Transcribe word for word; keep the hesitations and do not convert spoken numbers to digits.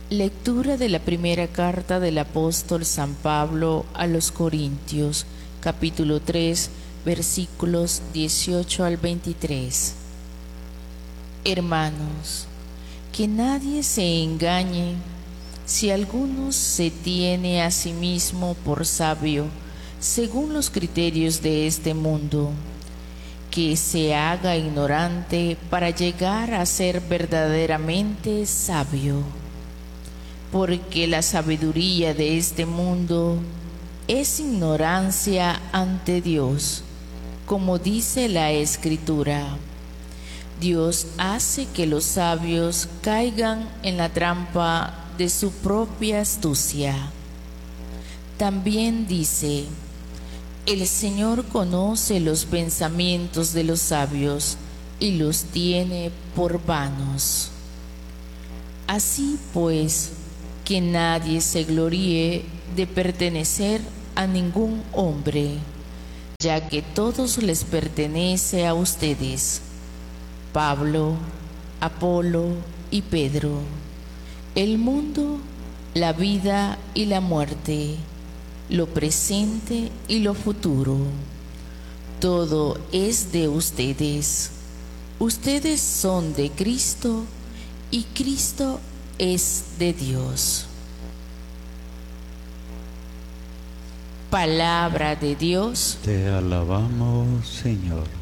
Lectura de la primera carta del apóstol San Pablo a los Corintios, capítulo tres, versículos dieciocho al veintitrés. Hermanos, que nadie se engañe. Si alguno se tiene a sí mismo por sabio, según los criterios de este mundo, que se haga ignorante para llegar a ser verdaderamente sabio. Porque la sabiduría de este mundo es ignorancia ante Dios, como dice la Escritura. Dios hace que los sabios caigan en la trampa de su propia astucia. También dice: el Señor conoce los pensamientos de los sabios y los tiene por vanos. Así pues, que nadie se gloríe de pertenecer a ningún hombre, ya que todos les pertenece a ustedes: Pablo, Apolo y Pedro, el mundo, la vida y la muerte, lo presente y lo futuro. Todo es de ustedes. Ustedes son de Cristo y Cristo es de Dios. Palabra de Dios. Te alabamos, Señor.